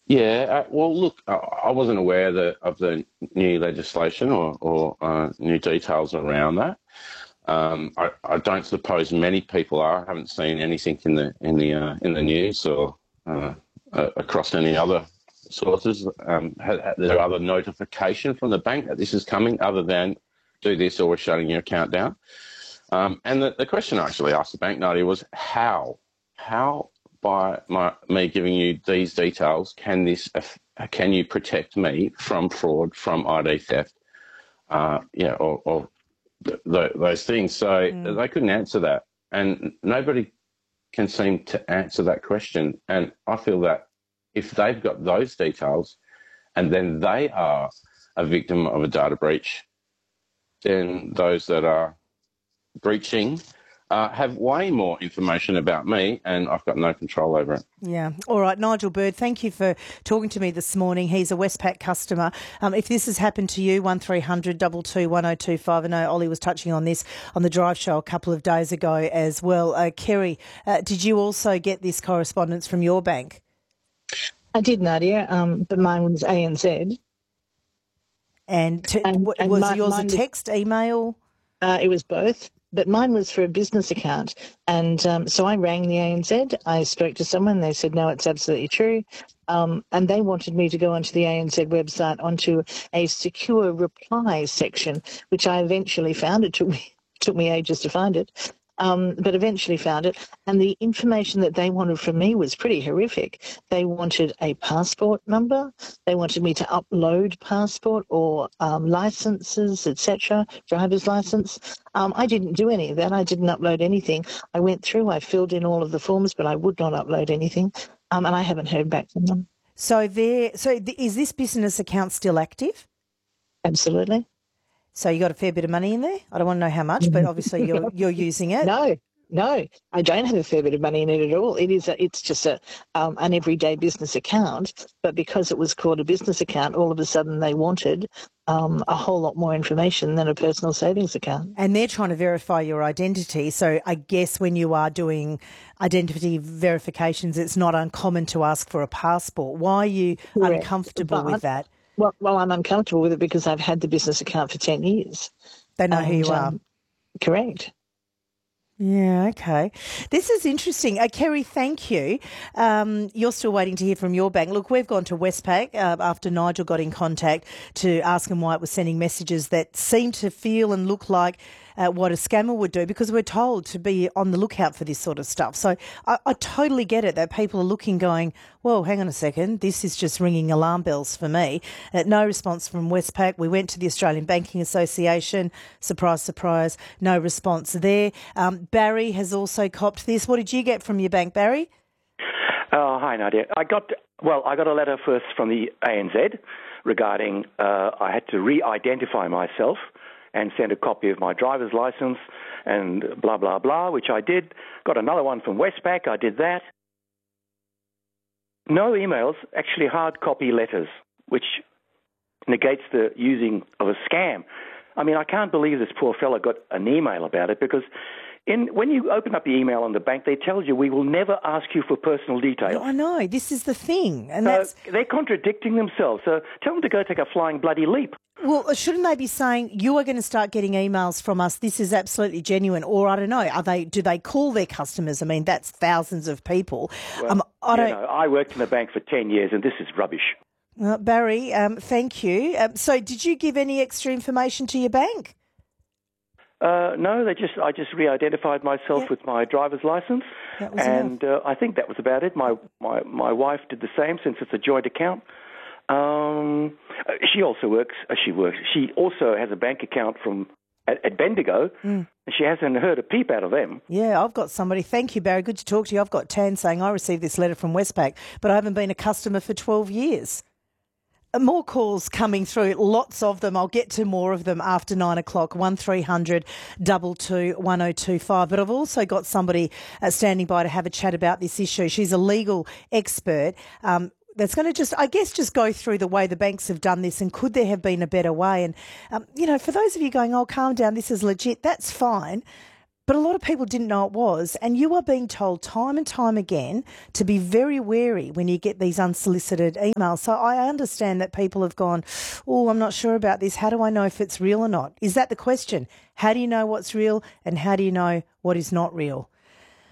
Well, look, I wasn't aware of the new legislation or new details around that. I don't suppose many people are. I haven't seen anything in the news or uh, across any other sources. There other notification from the bank that this is coming, other than do this or we're shutting your account down? And the question I actually asked the bank, Nadia, was how by me giving you these details can you protect me from fraud, from ID theft, or those things. So they couldn't answer that, and nobody can seem to answer that question. And I feel that if they've got those details, and then they are a victim of a data breach, then those that are breaching have way more information about me, and I've got no control over it. Yeah. All right, Nigel Bird, thank you for talking to me this morning. He's a Westpac customer. If this has happened to you, 1300 22 1025. I know Ollie was touching on this on the Drive Show a couple of days ago as well. Kerry, did you also get this correspondence from your bank? I did, Nadia, but mine was ANZ. And was yours a text, email? It was both. But mine was for a business account. And so I rang the ANZ. I spoke to someone. They said, no, it's absolutely true. And they wanted me to go onto the ANZ website, onto a secure reply section, which I eventually found. It took me ages to find it. But eventually found it. And the information that they wanted from me was pretty horrific. They wanted a passport number. They wanted me to upload passport or licenses, etc., driver's license. I didn't do any of that. I didn't upload anything. I went through, I filled in all of the forms, but I would not upload anything. And I haven't heard back from them. So is this business account still active? Absolutely. So you got a fair bit of money in there? I don't want to know how much, but obviously you're using it. No, I don't have a fair bit of money in it at all. It's just an everyday business account, but because it was called a business account, all of a sudden they wanted a whole lot more information than a personal savings account. And they're trying to verify your identity. So I guess when you are doing identity verifications, it's not uncommon to ask for a passport. Why are you uncomfortable with that? Well, I'm uncomfortable with it because I've had the business account for 10 years. They know who you are. Correct. Yeah, okay. This is interesting. Kerry, thank you. You're still waiting to hear from your bank. Look, we've gone to Westpac after Nigel got in contact to ask him why it was sending messages that seemed to feel and look like what a scammer would do, because we're told to be on the lookout for this sort of stuff. So I totally get it that people are looking going, well, hang on a second, this is just ringing alarm bells for me. No response from Westpac. We went to the Australian Banking Association. Surprise, surprise, no response there. Barry has also copped this. What did you get from your bank, Barry? Hi, Nadia. I got a letter first from the ANZ regarding I had to re-identify myself and send a copy of my driver's license and blah, blah, blah, which I did. Got another one from Westpac. I did that. No emails, actually hard copy letters, which negates the using of a scam. I mean, I can't believe this poor fella got an email about it, because when you open up the email on the bank, they tell you we will never ask you for personal details. I know, this is the thing. And so they're contradicting themselves. So tell them to go take a flying bloody leap. Well, shouldn't they be saying, you are going to start getting emails from us, this is absolutely genuine? Or, I don't know, do they call their customers? I mean, that's thousands of people. Well, I worked in the bank for 10 years and this is rubbish. Barry, thank you. So did you give any extra information to your bank? No, I just re-identified myself with my driver's license, and I think that was about it. My wife did the same, since it's a joint account. She also She also has a bank account at Bendigo, and she hasn't heard a peep out of them. Yeah, I've got somebody. Thank you, Barry. Good to talk to you. I've got Tan saying, I received this letter from Westpac, but I haven't been a customer for 12 years. More calls coming through, lots of them. I'll get to more of them after 9 o'clock, 1300 22 1025. But I've also got somebody standing by to have a chat about this issue. She's a legal expert that's going to just go through the way the banks have done this, and could there have been a better way. And, for those of you going, oh, calm down, this is legit, that's fine. But a lot of people didn't know it was, and you are being told time and time again to be very wary when you get these unsolicited emails. So I understand that people have gone, oh, I'm not sure about this. How do I know if it's real or not? Is that the question? How do you know what's real and how do you know what is not real?